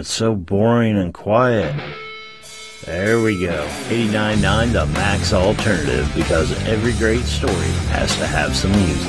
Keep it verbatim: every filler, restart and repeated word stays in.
it's so boring and quiet. There we go. eighty-nine point nine The Max Alternative, because every great story has to have some music.